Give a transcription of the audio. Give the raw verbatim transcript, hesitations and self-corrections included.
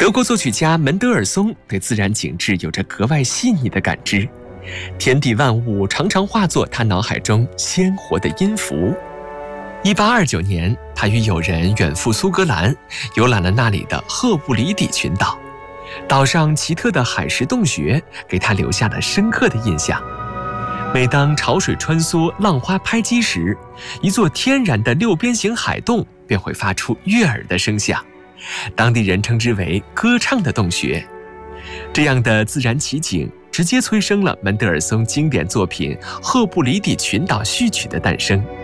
德国作曲家门德尔松对自然景致有着格外细腻的感知，天地万物常常化作他脑海中鲜活的音符。一八二九年，他与友人远赴苏格兰，游览了那里的赫布里底群岛。岛上奇特的海蚀洞穴给他留下了深刻的印象。每当潮水穿梭、浪花拍击时，一座天然的六边形海洞便会发出悦耳的声响，当地人称之为“歌唱的洞穴”。这样的自然奇景直接催生了门德尔松经典作品《赫布里底群岛序曲》的诞生。